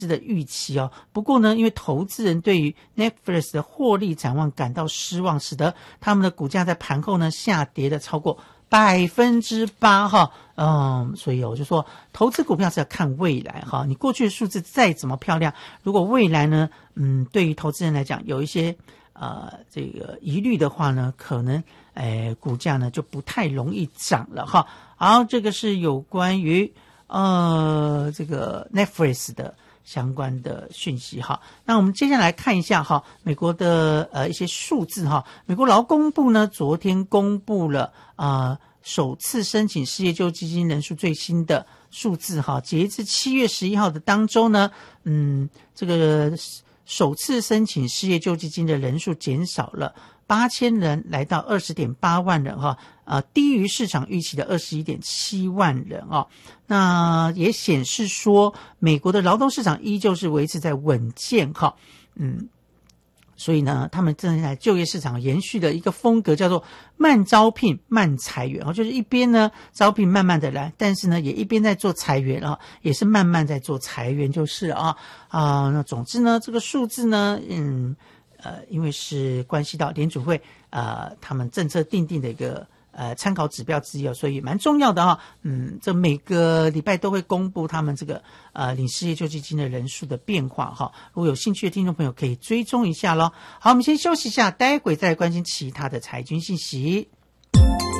的预期哦。不过呢，因为投资人对于 Netflix 的获利展望感到失望，使得他们的股价在盘后呢下跌的超过8%哈。所以我就说投资股票是要看未来哈。你过去的数字再怎么漂亮，如果未来呢，对于投资人来讲有一些这个疑虑的话呢，可能股价呢就不太容易涨了哈。好，这个是有关于这个 Netflix 的相关的讯息哈。那我们接下来看一下哈，美国的一些数字哈。美国劳工部呢昨天公布了首次申请失业救济金人数最新的数字哈。截至7月11号的当周呢，这个首次申请失业救济金的人数减少了8000人，来到20.8万人哈，低于市场预期的21.7万人哦。那也显示说，美国的劳动市场依旧是维持在稳健哈，所以呢，他们正在就业市场延续的一个风格叫做慢招聘、慢裁员哦，就是一边呢招聘慢慢的来，但是呢也一边在做裁员啊，也是慢慢在做裁员就是那总之呢，这个数字呢，因为是关系到联储会他们政策定的一个参考指标之一所以蛮重要的这每个礼拜都会公布他们这个领失业救济金的人数的变化如果有兴趣的听众朋友可以追踪一下咯。好，我们先休息一下，待会再来关心其他的财经信息。